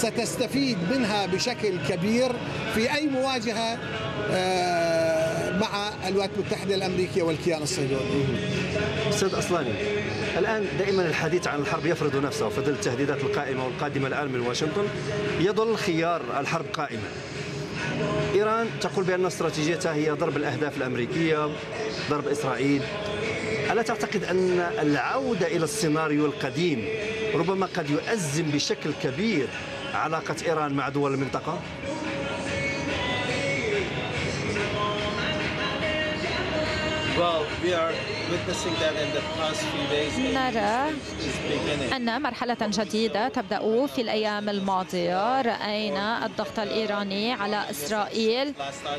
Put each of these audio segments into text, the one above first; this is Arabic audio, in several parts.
ستستفيد منها بشكل كبير في أي مواجهة مع الولايات المتحدة الأمريكية والكيان الصهيوني. أستاذ أصلاني، الآن دائما الحديث عن الحرب يفرض نفسه، وفي ظل التهديدات القائمة والقادمة الآن من واشنطن يظل خيار الحرب قائما. إيران تقول بأن استراتيجيتها هي ضرب الأهداف الأمريكية، ضرب إسرائيل. ألا تعتقد أن العودة إلى السيناريو القديم ربما قد يؤزم بشكل كبير علاقة إيران مع دول المنطقة؟ نرى أن مرحلة جديدة تبدأ في الأيام الماضية. رأينا الضغط الإيراني على إسرائيل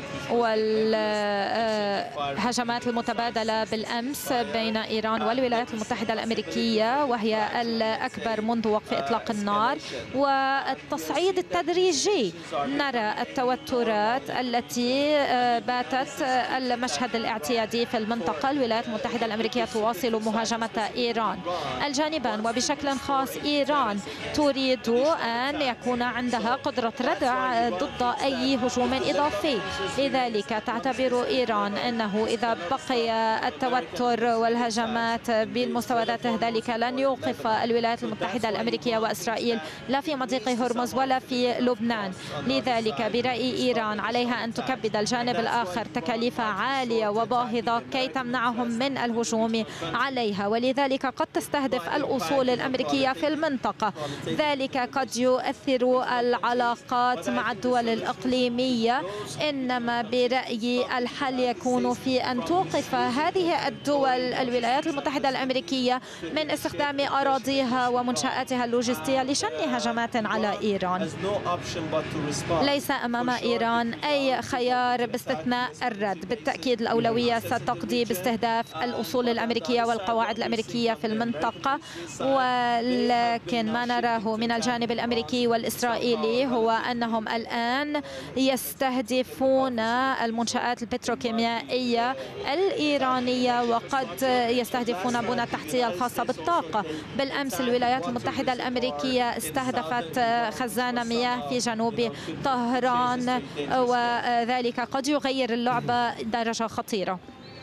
والهجمات المتبادلة بالأمس بين إيران والولايات المتحدة الأمريكية، وهي الأكبر منذ وقف إطلاق النار، والتصعيد التدريجي. نرى التوترات التي باتت المشهد الاعتيادي في المنطقة. الولايات المتحدة الأمريكية تواصل مهاجمة إيران. الجانبان وبشكل خاص إيران تريد أن يكون عندها قدرة ردع ضد أي هجوم إضافي. لذلك تعتبر إيران أنه إذا بقي التوتر والهجمات بالمستوى ذاته ذلك لن يوقف الولايات المتحدة الأمريكية وإسرائيل لا في مضيق هرمز ولا في لبنان. لذلك برأي إيران عليها أن تكبد الجانب الآخر تكاليف عالية وباهظة كي تمنعهم من الهجوم عليها، ولذلك قد تستهدف الأصول الأمريكية في المنطقة. ذلك قد يؤثر العلاقات مع الدول الإقليمية، إنما برأيي الحل يكون في أن توقف هذه الدول الولايات المتحدة الأمريكية من استخدام أراضيها ومنشآتها اللوجستية لشن هجمات على إيران. ليس أمام إيران أي خيار باستثناء الرد. بالتأكيد الأولوية ستقضي باستهداف الأصول الأمريكية والقواعد الأمريكية في المنطقة، ولكن ما نراه من الجانب الأمريكي والإسرائيلي هو أنهم الآن يستهدفون المنشآت البتروكيميائية الإيرانية، وقد يستهدفون بنى التحتية الخاصة بالطاقة. بالأمس الولايات المتحدة الأمريكية استهدفت خزان مياه في جنوب طهران، وذلك قد يغير اللعبة درجة خطيرة.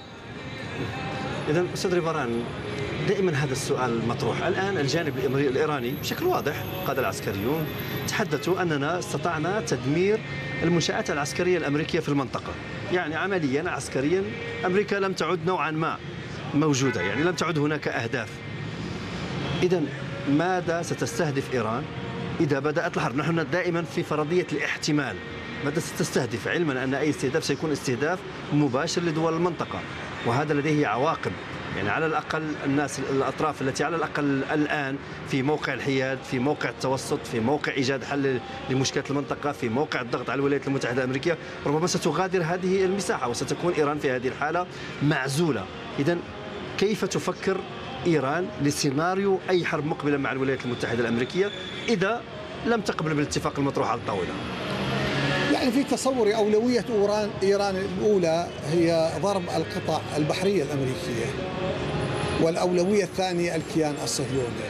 إذن أستاذ ريفاران، دائما هذا السؤال مطروح. الآن الجانب الإيراني بشكل واضح، القادة العسكريون تحدثوا أننا استطعنا تدمير المنشآت العسكرية الأمريكية في المنطقة. يعني عمليا عسكريا أمريكا لم تعد نوعا ما موجودة، يعني لم تعد هناك أهداف. إذن ماذا ستستهدف إيران إذا بدأت الحرب؟ نحن دائما في فرضية الاحتمال. ماذا ستستهدف، علما أن أي استهداف سيكون استهداف مباشر لدول المنطقة، وهذا لديه عواقب. يعني على الأقل الناس الأطراف التي على الأقل الآن في موقع الحياد، في موقع التوسط، في موقع إيجاد حل لمشكلة المنطقة، في موقع الضغط على الولايات المتحدة الأمريكية، ربما ستغادر هذه المساحة وستكون إيران في هذه الحالة معزولة. إذن كيف تفكر إيران لسيناريو أي حرب مقبلة مع الولايات المتحدة الأمريكية إذا لم تقبل بالاتفاق المطروح على الطاولة؟ يعني في تصوري أولوية إيران الأولى هي ضرب القطع البحرية الأمريكية، والأولوية الثانية الكيان الصهيوني.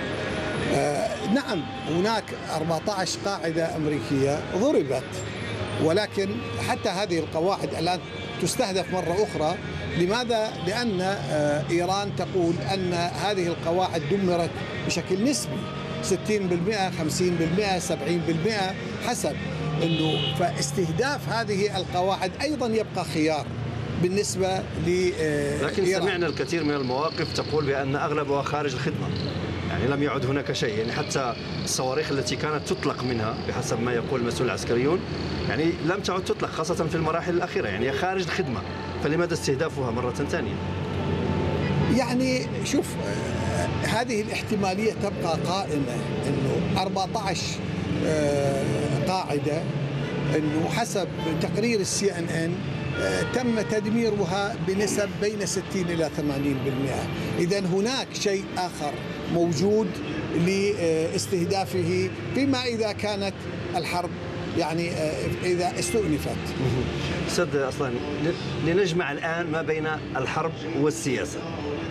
نعم هناك 14 قاعدة أمريكية ضربت، ولكن حتى هذه القواعد الآن تستهدف مرة أخرى. لماذا؟ لأن إيران تقول أن هذه القواعد دمرت بشكل نسبي، 60%، 50%، 70% حسب انه. فاستهداف هذه القواعد ايضا يبقى خيار بالنسبه لكن سمعنا الكثير من المواقف تقول بان اغلبها خارج الخدمه، يعني لم يعد هناك شيء. يعني حتى الصواريخ التي كانت تطلق منها بحسب ما يقول المسؤول العسكريون يعني لم تعد تطلق، خاصه في المراحل الاخيره، يعني خارج الخدمه. فلماذا استهدافها مره ثانيه؟ يعني شوف، هذه الاحتماليه تبقى قائمه، انه 14 قاعدة، أنه حسب تقرير CNN تم تدميرها بنسب بين 60 إلى 80%. إذن هناك شيء آخر موجود لاستهدافه فيما إذا كانت الحرب يعني إذا استؤنفت. أستاذ أصلاني، لنجمع الآن ما بين الحرب والسياسة.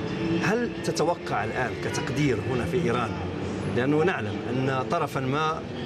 هل تتوقع الآن كتقدير هنا في إيران، لأنه نعلم أن طرفا ما